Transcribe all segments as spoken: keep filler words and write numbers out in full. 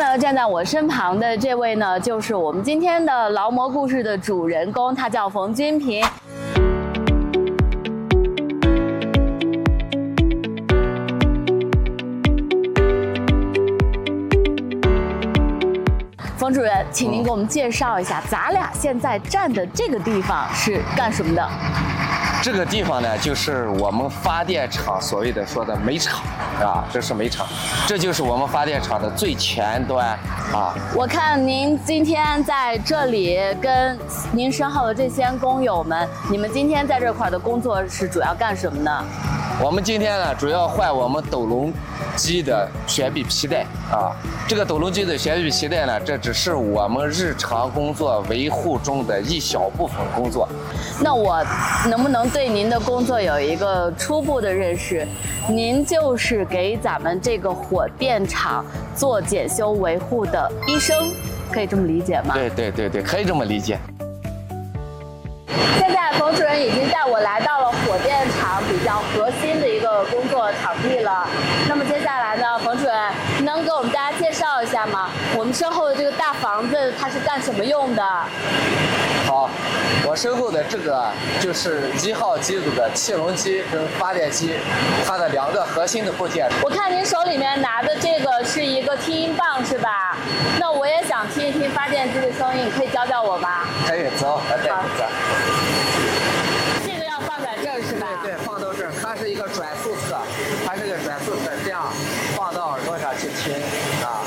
呢，站在我身旁的这位呢，就是我们今天的劳模故事的主人公，他叫冯君平。冯主任，请您给我们介绍一下，咱俩现在站的这个地方是干什么的？ 这个地方呢，就是我们发电厂所谓的说的煤厂啊，这是煤厂，这就是我们发电厂的最前端啊。 我看您今天在这里跟您身后的这些工友们，你们今天在这块的工作是主要干什么呢？ 我们今天呢，主要换我们斗龙机的悬臂皮带啊。这个斗龙机的悬臂皮带呢，这只是我们日常工作维护中的一小部分工作。 那我能不能对您的工作有一个初步的认识？您就是给咱们这个火电厂做检修维护的医生，可以这么理解吗？ 对对对对，可以这么理解。 现在冯主任已经带我来到了火电厂比较核心的一个工作场地了。那么接下来呢，冯主任能给我们大家介绍一下吗？我们身后的这个大房子它是干什么用的？ 好，我身后的这个就是一号机组的气笼机跟发电机，它的两个核心的部件。 我看您手里面拿的这个是一个听音棒是吧？那我也想听一听发电机的声音，你可以教教我吗？ 可以，走，来带你走。 这个要放在这儿是吧？ 对对，放到这儿，它是一个转速侧，它是个转速侧，这样放到耳朵上去听啊。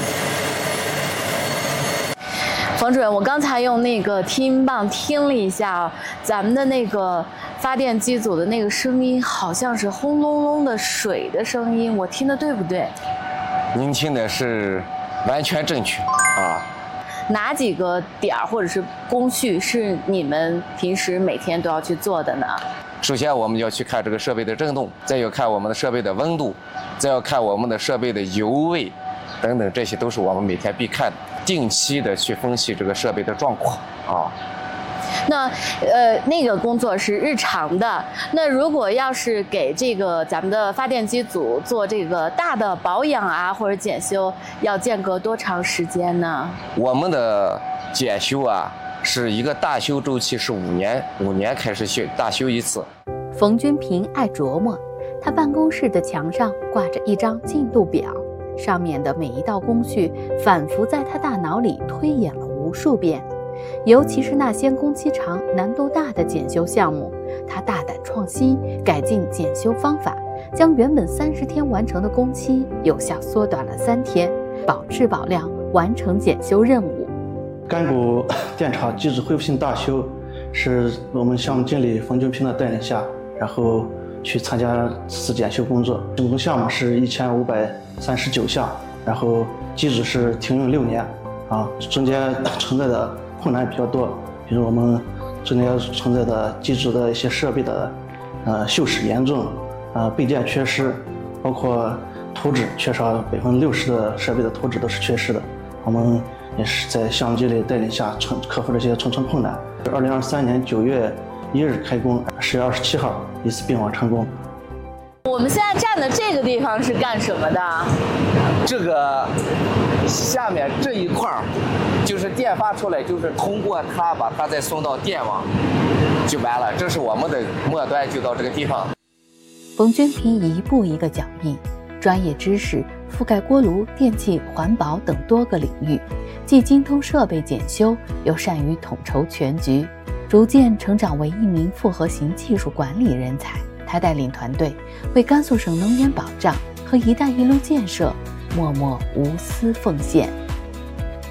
冯主任，我刚才用那个听音棒听了一下，咱们的那个发电机组的那个声音，好像是轰隆隆的水的声音，我听的对不对？ 您听的是完全正确啊。 哪几个点儿或者是工序是你们平时每天都要去做的呢？ 首先我们要去看这个设备的振动，再要看我们的设备的温度，再要看我们的设备的油位等等，这些都是我们每天必看的。定期的去分析这个设备的状况啊。 那呃，那个工作是日常的。那如果要是给这个咱们的发电机组做这个大的保养啊，或者检修，要间隔多长时间呢？ 我们的检修啊，是一个大修周期是五年，五年开始修大修一次。 冯君平爱琢磨，他办公室的墙上挂着一张进度表。上面的每一道工序反复在他大脑里推演了无数遍，尤其是那些工期长、难度大的检修项目，他大胆创新，改进检修方法，将原本三十天完成的工期有效缩短了三天，保质保量完成检修任务。 干谷电厂机组恢复性大修是我们项目经理冯君平的带领下，然后去参加此次检修工作，总共项目是一千五百三十九项，然后机组是停用六年，啊，中间存在的困难比较多，比如我们中间存在的机组的一些设备的呃锈蚀严重，呃备件缺失，包括图纸缺少百分之六十的设备的图纸都是缺失的，我们也是在项目经理带领下克克服这些重重困难。二零二三年九月一日开工，十月二十七号一次并网成功。 我们现在站的这个地方是干什么的？ 这个下面这一块儿就是电发出来，就是通过它把它再送到电网就完了，这是我们的末端就到这个地方。 冯君平一步一个脚印，专业知识覆盖锅炉、电气、环保等多个领域，既精通设备检修，又善于统筹全局，逐渐成长为一名复合型技术管理人才。他带领团队为甘肃省能源保障和“一带一路”建设默默无私奉献。